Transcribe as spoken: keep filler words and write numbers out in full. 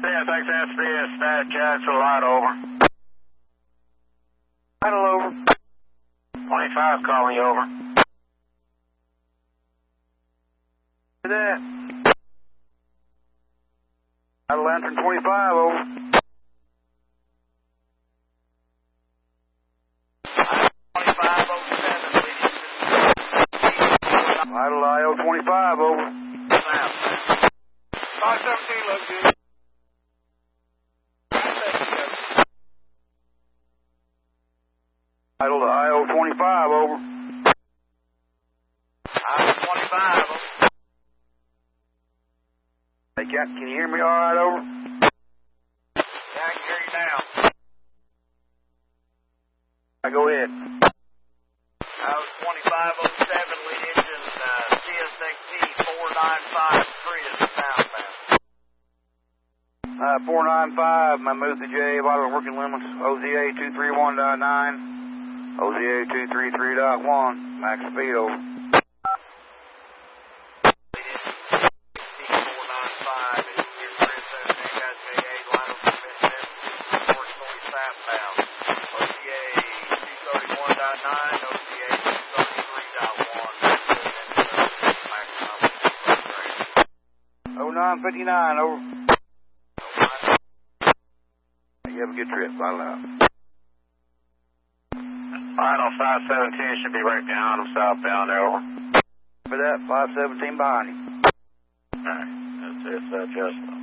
Yeah, thanks, S B S, Stat Jackson, light over. Idle over. twenty-five calling you over. To that. Idle Lantern twenty-five, over. twenty-five oh seven, Idle I O twenty-five, over. five seventeen looks good. Idle to I O twenty-five, over. I O twenty-five, over. Hey, Cat, can you hear me all right, over? Yeah, I can hear you now. All right, go ahead. I O twenty-five oh seven, lead engine, uh, C S X T four nine five three is southbound. Uh, four nine five, Mammoth J, vital working limits, O Z A two three one point nine, O Z A two three three point one, max speed, over. oh nine fifty-nine, over. You have a good trip, bottle out. Final five seventeen should be right behind him, southbound there, over. For that, five seventeen behind you. Alright, that's it, uh, Justin.